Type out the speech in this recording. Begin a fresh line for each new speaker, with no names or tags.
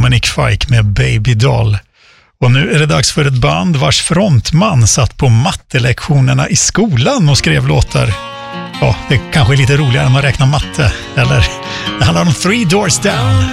Dominic Fike med Baby Doll. Och nu är det dags för ett band vars frontman satt på mattelektionerna i skolan och skrev låtar. Ja, det kanske är lite roligare än att räkna matte. Eller, det handlar om Three Doors Down.